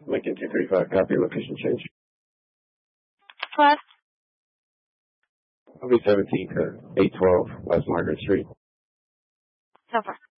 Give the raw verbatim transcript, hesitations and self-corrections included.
Lincoln two thirty-five, copy, location change. West. I'll be seventeen to eight twelve West Margaret Street. So far.